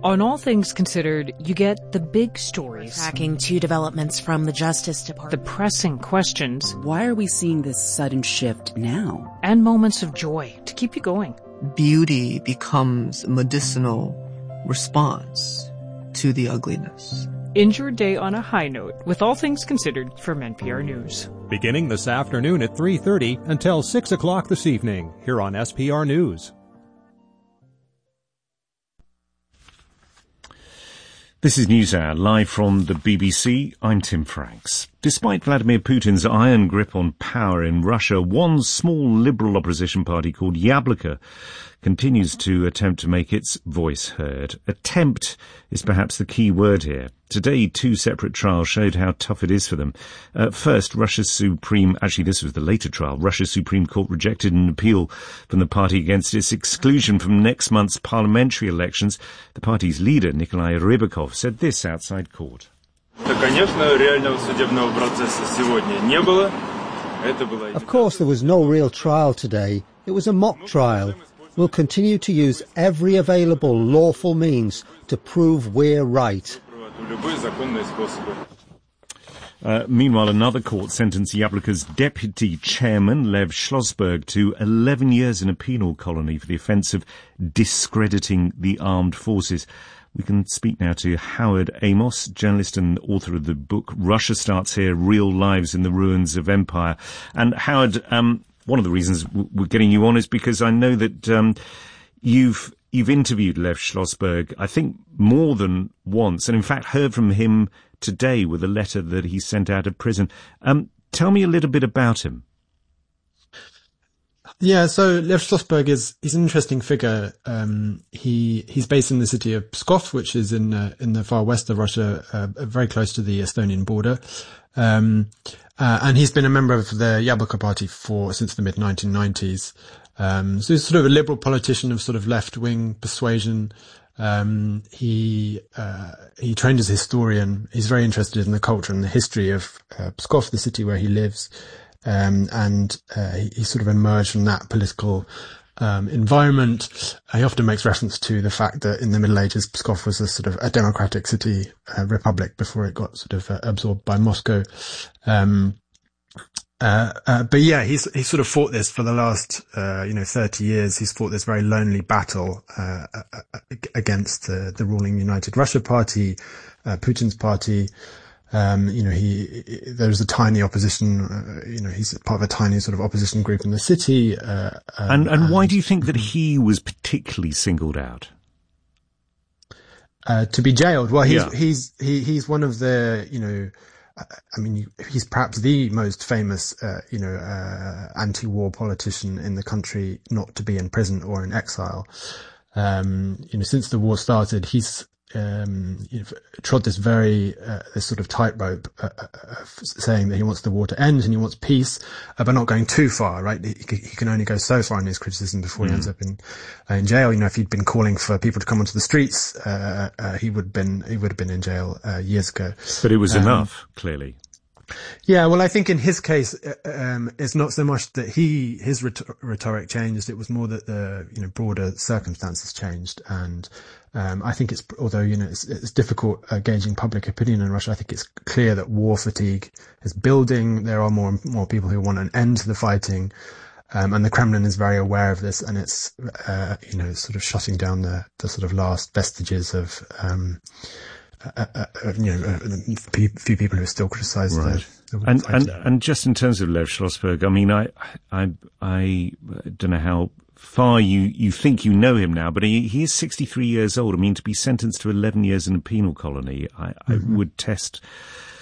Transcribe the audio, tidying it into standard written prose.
On All Things Considered, you get the big stories. Tracking two developments from the Justice Department. The pressing questions. Why are we seeing this sudden shift now? And moments of joy to keep you going. Beauty becomes a medicinal response to the ugliness. End your day on a high note with All Things Considered from NPR News. Beginning this afternoon at 3:30 until 6 o'clock this evening here on SPR News. This is NewsHour, live from the BBC. I'm Tim Franks. Despite Vladimir Putin's iron grip on power in Russia, one small liberal opposition party called Yabloko continues to attempt to make its voice heard. Attempt is perhaps the key word here. Today, two separate trials showed how tough it is for them. First, Russia's Supreme Court rejected an appeal from the party against its exclusion from next month's parliamentary elections. The party's leader, Nikolai Rybakov, said this outside court. Of course, there was no real trial today. It was a mock trial. We'll continue to use every available lawful means to prove we're right. Meanwhile, another court sentenced Yabloko's deputy chairman, Lev Schlossberg, to 11 years in a penal colony for the offence of discrediting the armed forces. We can speak now to Howard Amos, journalist and author of the book Russia Starts Here, Real Lives in the Ruins of Empire. And Howard, one of the reasons we're getting you on is because I know that you've interviewed Lev Schlossberg, I think, more than once, and in fact heard from him today with a letter that he sent out of prison. Tell me a little bit about him. Yeah, so Lev Schlossberg he's an interesting figure. He's based in the city of Pskov, which is in the far west of Russia, very close to the Estonian border. And he's been a member of the Yabloko party since the mid-1990s. So he's sort of a liberal politician of sort of left-wing persuasion. He trained as a historian. He's very interested in the culture and the history of Pskov, the city where he lives. And he sort of emerged from that political environment. He often makes reference to the fact that in the Middle Ages, Pskov was a sort of a democratic city, republic before it got sort of absorbed by Moscow. But yeah, he's sort of fought this for the last, 30 years. He's fought this very lonely battle, against the ruling United Russia Party, Putin's party. There's a tiny opposition, he's part of a tiny sort of opposition group in the city. And why do you think that he was particularly singled out? To be jailed? Well, he's one of the, he's perhaps the most famous, anti-war politician in the country not to be in prison or in exile. Since the war started, he's trod this this sort of tightrope, saying that he wants the war to end and he wants peace, but not going too far, right? He can only go so far in his criticism before he ends up in jail. If he'd been calling for people to come onto the streets, he would have been in jail, years ago. But it was enough, clearly. Yeah, well, I think in his case, it's not so much that his rhetoric changed. It was more that the, broader circumstances changed. And, I think although, it's difficult gauging public opinion in Russia, I think it's clear that war fatigue is building. There are more and more people who want an end to the fighting. And the Kremlin is very aware of this, and it's, sort of shutting down the sort of last vestiges of, few people who still criticise right. And just in terms of Lev Schlossberg, I don't know how far you think you know him now, but he is 63 years old. To be sentenced to 11 years in a penal colony, I would test